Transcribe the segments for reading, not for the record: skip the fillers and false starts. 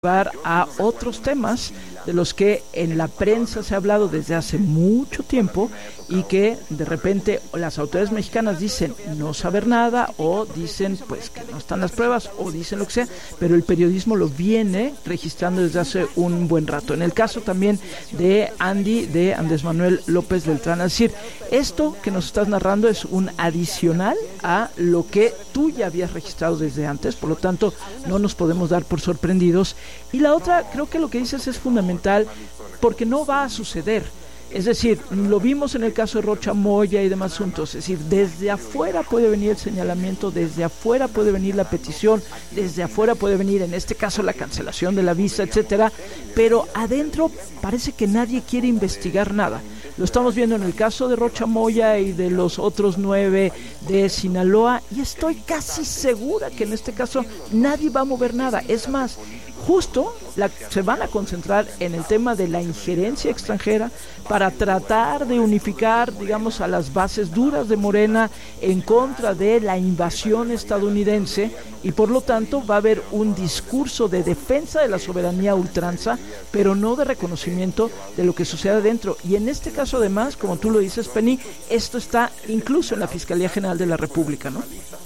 a otros temas de los que en la prensa se ha hablado desde hace mucho tiempo y que de repente las autoridades mexicanas dicen no saber nada o dicen pues que no están las pruebas o dicen lo que sea, pero el periodismo lo viene registrando desde hace un buen rato. En el caso también de Andrés Manuel López Beltrán, es decir, esto que nos estás narrando es un adicional a lo que tú ya habías registrado desde antes, por lo tanto no nos podemos dar por sorprendidos. Y la otra, creo que lo que dices es fundamental porque no va a suceder. Es decir, lo vimos en el caso de Rocha Moya y demás asuntos, es decir, desde afuera puede venir el señalamiento, desde afuera puede venir la petición, desde afuera puede venir, en este caso, la cancelación de la visa, etcétera, pero adentro parece que nadie quiere investigar nada. Lo estamos viendo en el caso de Rocha Moya y de los otros 9 de Sinaloa, y estoy casi segura que en este caso nadie va a mover nada. Es más, justo se van a concentrar en el tema de la injerencia extranjera para tratar de unificar, digamos, a las bases duras de Morena en contra de la invasión estadounidense, y por lo tanto va a haber un discurso de defensa de la soberanía a ultranza, pero no de reconocimiento de lo que sucede adentro. Y en este caso, además, como tú lo dices, Penny, esto está incluso en la Fiscalía General de la República, ¿no?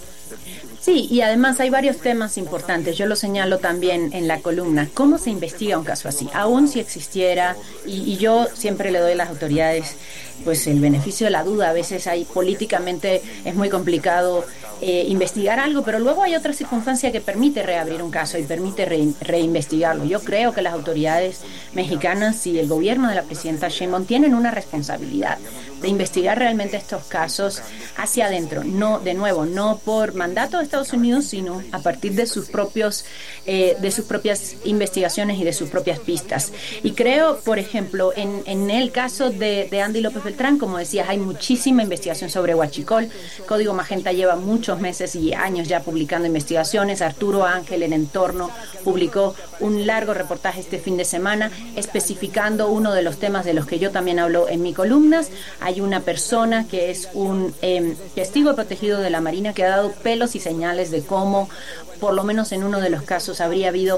Sí, y además hay varios temas importantes. Yo lo señalo también en la columna. ¿Cómo se investiga un caso así? Aún si existiera, y yo siempre le doy a las autoridades pues el beneficio de la duda. A veces políticamente es muy complicado investigar algo, pero luego hay otra circunstancia que permite reabrir un caso y permite reinvestigarlo. Yo creo que las autoridades mexicanas y el gobierno de la presidenta Sheinbaum tienen una responsabilidad de investigar realmente estos casos hacia adentro, no, de nuevo, no por mandato de Estados Unidos, sino a partir de sus propias investigaciones y de sus propias pistas. Y creo, por ejemplo, en el caso de Andy López Beltrán, como decías, hay muchísima investigación sobre Huachicol. Código Magenta lleva muchos meses y años ya publicando investigaciones. Arturo Ángel en Entorno publicó un largo reportaje este fin de semana especificando uno de los temas de los que yo también hablo en mis columnas. Hay una persona que es un testigo protegido de la Marina que ha dado pelos y señales de cómo, por lo menos en uno de los casos, habría habido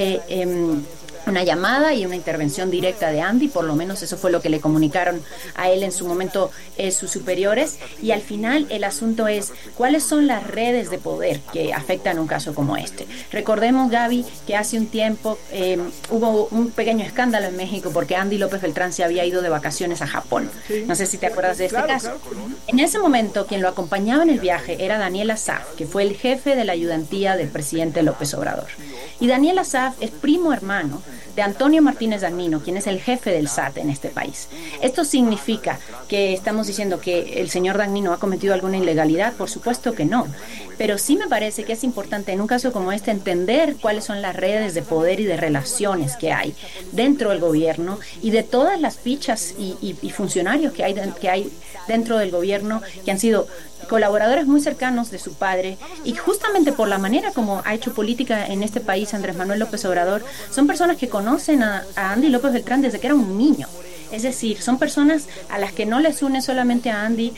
una llamada y una intervención directa de Andy, por lo menos eso fue lo que le comunicaron a él en su momento sus superiores. Y al final el asunto es cuáles son las redes de poder que afectan un caso como este. Recordemos, Gaby, que hace un tiempo hubo un pequeño escándalo en México porque Andy López Beltrán se había ido de vacaciones a Japón. No sé si te acuerdas de este caso. En ese momento quien lo acompañaba en el viaje era Daniel Asaf, que fue el jefe de la ayudantía del presidente López Obrador. Y Daniel Asaf es primo hermano de Antonio Martínez Dagnino, quien es el jefe del SAT en este país. ¿Esto significa que estamos diciendo que el señor Dagnino ha cometido alguna ilegalidad? Por supuesto que no. Pero sí me parece que es importante en un caso como este entender cuáles son las redes de poder y de relaciones que hay dentro del gobierno y de todas las fichas y funcionarios que hay dentro del gobierno que han sido colaboradores muy cercanos de su padre, y justamente por la manera como ha hecho política en este país Andrés Manuel López Obrador, son personas que conocen a Andy López Beltrán desde que era un niño. Es decir, son personas a las que no les une solamente a Andy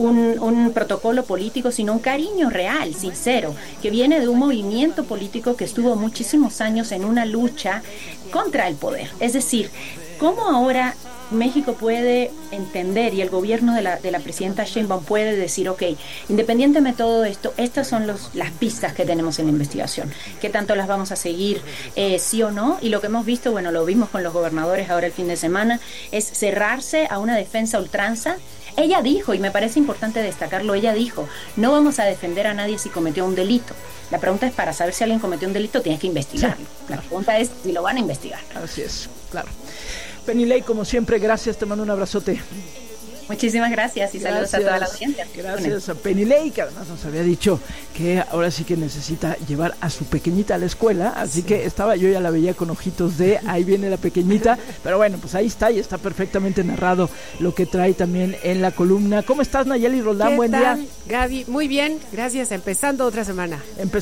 un protocolo político, sino un cariño real, sincero, que viene de un movimiento político que estuvo muchísimos años en una lucha contra el poder. Es decir, ¿cómo ahora México puede entender y el gobierno de la presidenta Sheinbaum puede decir, ok, independientemente de todo esto, estas son las pistas que tenemos en la investigación, qué tanto las vamos a seguir, sí o no? Y lo que hemos visto, bueno, lo vimos con los gobernadores ahora el fin de semana, es cerrarse a una defensa a ultranza. Ella dijo, y me parece importante destacarlo, ella dijo, no vamos a defender a nadie si cometió un delito. La pregunta es, para saber si alguien cometió un delito, tienes que investigarlo. Sí. La pregunta es si lo van a investigar. Así es, claro. Penny Ley, como siempre, gracias, te mando un abrazote. Muchísimas gracias y saludos a toda la audiencia. Gracias a Penny Ley, que además nos había dicho que ahora sí que necesita llevar a su pequeñita a la escuela, así que yo ya la veía con ojitos de ahí viene la pequeñita, pero bueno, pues ahí está y está perfectamente narrado lo que trae también en la columna. ¿Cómo estás, Nayeli Roldán? Buen día. Gaby, muy bien, gracias, empezando otra semana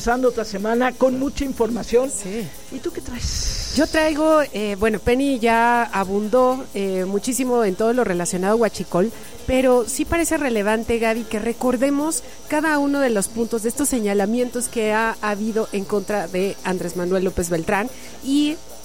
con mucha información. Sí. ¿Y tú qué traes? Yo traigo, Penny ya abundó muchísimo en todo lo relacionado a Huachicol, pero sí parece relevante, Gaby, que recordemos cada uno de los puntos de estos señalamientos que ha habido en contra de Andrés Manuel López Beltrán y